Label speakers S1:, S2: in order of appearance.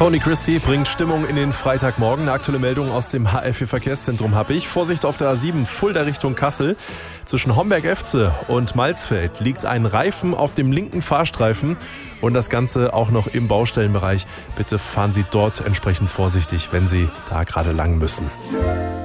S1: Tony Christie bringt Stimmung in den Freitagmorgen. Eine aktuelle Meldung aus dem HF4 Verkehrszentrum habe ich. Vorsicht auf der A7 Fulda Richtung Kassel. Zwischen Homberg-Efze und Malzfeld liegt ein Reifen auf dem linken Fahrstreifen und das Ganze auch noch im Baustellenbereich. Bitte fahren Sie dort entsprechend vorsichtig, wenn Sie da gerade lang müssen.